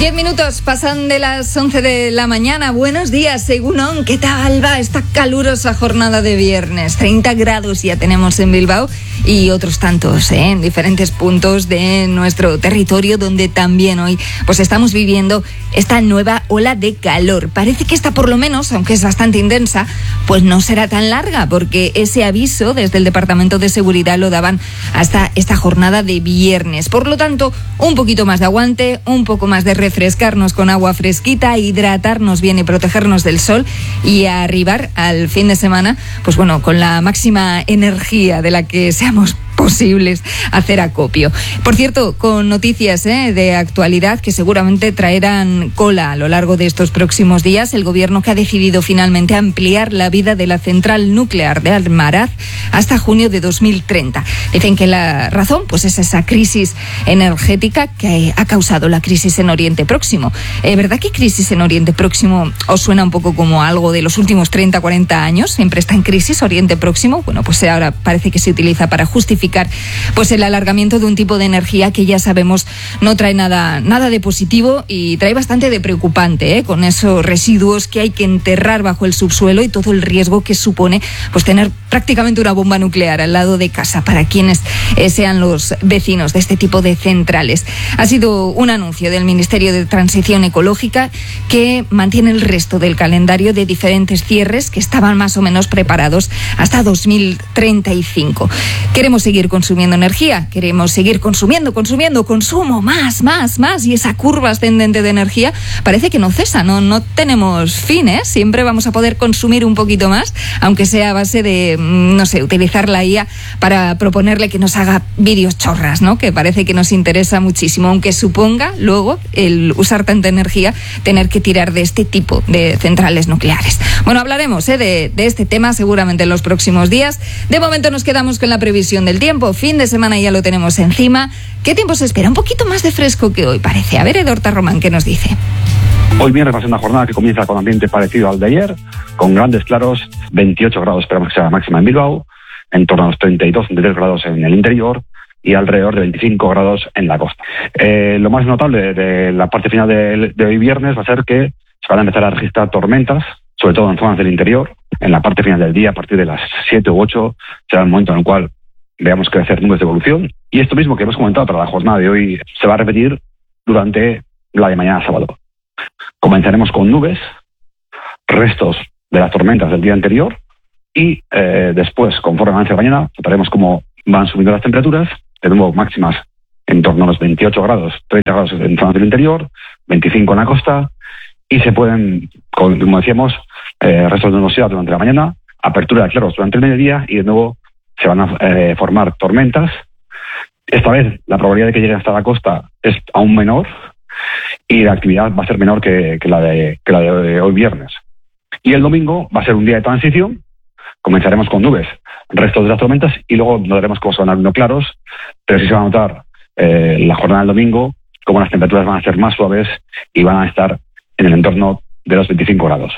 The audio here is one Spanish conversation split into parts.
10 minutos pasan de las 11 de la mañana. Buenos días, Egunon. ¿Qué tal va esta calurosa jornada de viernes? 30 grados ya tenemos en Bilbao y otros tantos en diferentes puntos de nuestro territorio, donde también hoy pues estamos viviendo esta nueva ola de calor. Parece que esta, por lo menos, aunque es bastante intensa, pues no será tan larga, porque ese aviso desde el Departamento de Seguridad lo daban hasta esta jornada de viernes. Por lo tanto, un poquito más de aguante, un poco más de refrescarnos con agua fresquita, hidratarnos bien y protegernos del sol, y a arribar al fin de semana, pues bueno, con la máxima energía de la que seamos posibles hacer acopio. Por cierto, con noticias de actualidad que seguramente traerán cola a lo largo de estos próximos días, el gobierno que ha decidido finalmente ampliar la vida de la central nuclear de Almaraz hasta junio de 2030. Dicen que la razón pues es esa crisis energética que ha causado la crisis en Oriente Próximo. ¿Verdad que crisis en Oriente Próximo os suena un poco como algo de los últimos 30, 40 años? Siempre está en crisis Oriente Próximo. Bueno, pues ahora parece que se utiliza para justificar pues el alargamiento de un tipo de energía que ya sabemos no trae nada de positivo y trae bastante de preocupante, con esos residuos que hay que enterrar bajo el subsuelo y todo el riesgo que supone pues tener prácticamente una bomba nuclear al lado de casa para quienes sean los vecinos de este tipo de centrales. Ha sido un anuncio del Ministerio de Transición Ecológica que mantiene el resto del calendario de diferentes cierres que estaban más o menos preparados hasta 2035. Queremos seguir consumiendo energía, queremos seguir consumiendo, consumo, más, y esa curva ascendente de energía parece que no cesa, no tenemos fin, siempre vamos a poder consumir un poquito más, aunque sea a base de, utilizar la IA para proponerle que nos haga vídeos chorras, que parece que nos interesa muchísimo, aunque suponga luego el usar tanta energía tener que tirar de este tipo de centrales nucleares. Bueno, hablaremos de este tema seguramente en los próximos días. De momento nos quedamos con la previsión del tiempo. Fin de semana ya lo tenemos encima. ¿Qué tiempo se espera? Un poquito más de fresco que hoy parece. A ver, Edorta Román, ¿qué nos dice? Hoy viernes va a ser una jornada que comienza con ambiente parecido al de ayer, con grandes claros, 28 grados esperamos que sea la máxima en Bilbao, en torno a los 32, 33 grados en el interior y alrededor de 25 grados en la costa. Lo más notable de la parte final de hoy viernes va a ser que se van a empezar a registrar tormentas, sobre todo en zonas del interior. En la parte final del día, a partir de las 7 u 8, será el momento en el cual veamos crecer nubes de evolución. Y esto mismo que hemos comentado para la jornada de hoy se va a repetir durante la de mañana sábado. Comenzaremos con nubes, restos de las tormentas del día anterior y después, conforme avance la mañana, notaremos cómo van subiendo las temperaturas, de nuevo máximas en torno a los 28 grados, 30 grados en zonas del interior, 25 en la costa, y se pueden, como decíamos, restos de nubosidad durante la mañana, apertura de claros durante el mediodía y de nuevo se van a formar tormentas. Esta vez la probabilidad de que lleguen hasta la costa es aún menor y la actividad va a ser menor que la de hoy viernes. Y el domingo va a ser un día de transición. Comenzaremos con nubes, restos de las tormentas, y luego notaremos cómo se van abriendo claros, pero sí se va a notar la jornada del domingo cómo las temperaturas van a ser más suaves y van a estar en el entorno de los 25 grados.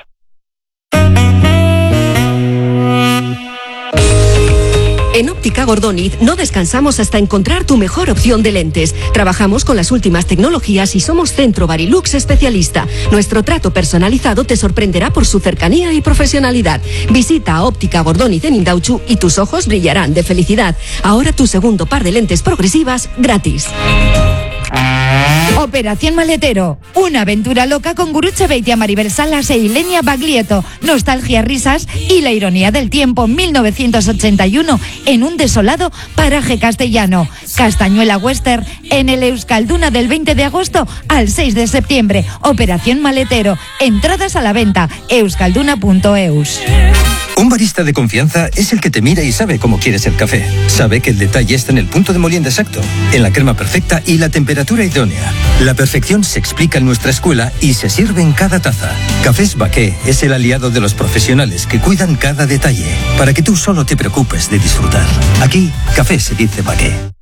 En Óptica Gordoniz no descansamos hasta encontrar tu mejor opción de lentes. Trabajamos con las últimas tecnologías y somos Centro Barilux especialista. Nuestro trato personalizado te sorprenderá por su cercanía y profesionalidad. Visita a Óptica Gordoniz en Indautxu y tus ojos brillarán de felicidad. Ahora tu segundo par de lentes progresivas gratis. Operación Maletero, una aventura loca con Gurutze Beitia, Maribel Salas e Ilenia Baglietto. Nostalgia, risas y la ironía del tiempo. 1981, en un desolado paraje castellano. Castañuela Western, en el Euskalduna del 20 de agosto al 6 de septiembre. Operación Maletero. Entradas a la venta. euskalduna.eus. Un barista de confianza es el que te mira y sabe cómo quieres el café. Sabe que el detalle está en el punto de molienda exacto, en la crema perfecta y la temperatura idónea. La perfección se explica en nuestra escuela y se sirve en cada taza. Cafés Baqué es el aliado de los profesionales que cuidan cada detalle, para que tú solo te preocupes de disfrutar. Aquí, café se dice Baqué.